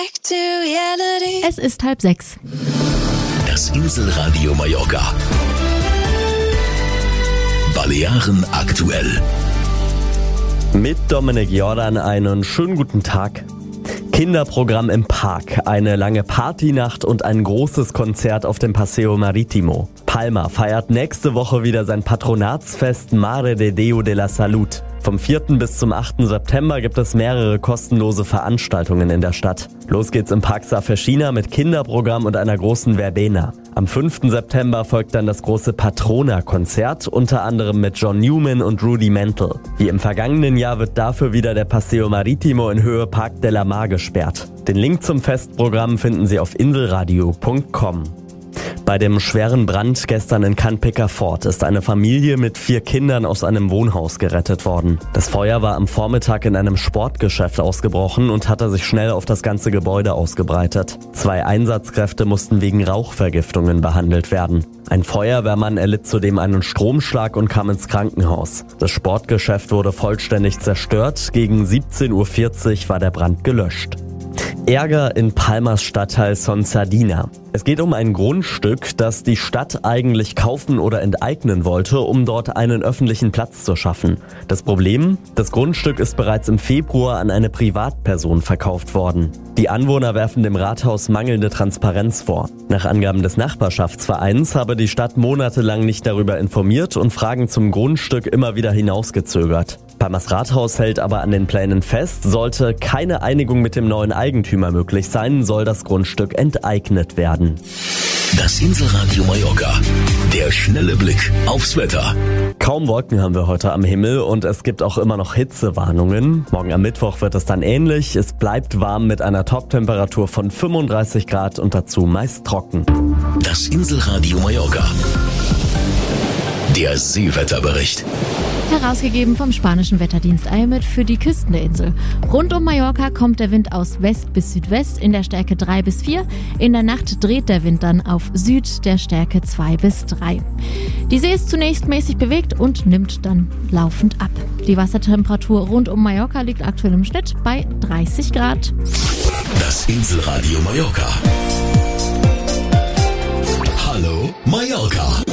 Es ist 5:30. Das Inselradio Mallorca. Balearen aktuell. Mit Dominik Jordan einen schönen guten Tag. Kinderprogramm im Park, eine lange Partynacht und ein großes Konzert auf dem Paseo Marítimo. Palma feiert nächste Woche wieder sein Patronatsfest Mare de Déu de la Salud. Vom 4. bis zum 8. September gibt es mehrere kostenlose Veranstaltungen in der Stadt. Los geht's im Park Safeshina mit Kinderprogramm und einer großen Verbena. Am 5. September folgt dann das große Patrona-Konzert, unter anderem mit John Newman und Rudy Mantle. Wie im vergangenen Jahr wird dafür wieder der Paseo Marítimo in Höhe Parc de la Mar gesperrt. Den Link zum Festprogramm finden Sie auf inselradio.com. Bei dem schweren Brand gestern in Cannes-Picard ist eine Familie mit 4 Kindern aus einem Wohnhaus gerettet worden. Das Feuer war am Vormittag in einem Sportgeschäft ausgebrochen und hatte sich schnell auf das ganze Gebäude ausgebreitet. 2 Einsatzkräfte mussten wegen Rauchvergiftungen behandelt werden. Ein Feuerwehrmann erlitt zudem einen Stromschlag und kam ins Krankenhaus. Das Sportgeschäft wurde vollständig zerstört. Gegen 17:40 Uhr war der Brand gelöscht. Ärger in Palmas Stadtteil Son Sardina. Es geht um ein Grundstück, das die Stadt eigentlich kaufen oder enteignen wollte, um dort einen öffentlichen Platz zu schaffen. Das Problem? Das Grundstück ist bereits im Februar an eine Privatperson verkauft worden. Die Anwohner werfen dem Rathaus mangelnde Transparenz vor. Nach Angaben des Nachbarschaftsvereins habe die Stadt monatelang nicht darüber informiert und Fragen zum Grundstück immer wieder hinausgezögert. Palmas Rathaus hält aber an den Plänen fest. Sollte keine Einigung mit dem neuen Eigentümer möglich sein, soll das Grundstück enteignet werden. Das Inselradio Mallorca. Der schnelle Blick aufs Wetter. Kaum Wolken haben wir heute am Himmel und es gibt auch immer noch Hitzewarnungen. Morgen am Mittwoch wird es dann ähnlich. Es bleibt warm mit einer Toptemperatur von 35 Grad und dazu meist trocken. Das Inselradio Mallorca. Der Seewetterbericht. Herausgegeben vom spanischen Wetterdienst IMET für die Küsten der Insel. Rund um Mallorca kommt der Wind aus West bis Südwest in der Stärke 3 bis 4. In der Nacht dreht der Wind dann auf Süd der Stärke 2 bis 3. Die See ist zunächst mäßig bewegt und nimmt dann laufend ab. Die Wassertemperatur rund um Mallorca liegt aktuell im Schnitt bei 30 Grad. Das Inselradio Mallorca. Hallo Mallorca.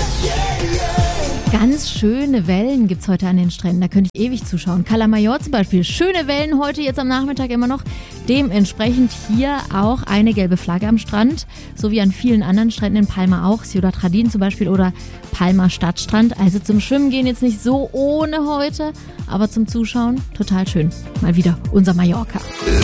Ganz schöne Wellen gibt's heute an den Stränden, da könnte ich ewig zuschauen. Cala Major zum Beispiel, schöne Wellen heute jetzt am Nachmittag immer noch. Dementsprechend hier auch eine gelbe Flagge am Strand, so wie an vielen anderen Stränden in Palma auch, Ciudad Jardín zum Beispiel oder Palma Stadtstrand. Also zum Schwimmen gehen jetzt nicht so ohne heute, aber zum Zuschauen total schön. Mal wieder unser Mallorca.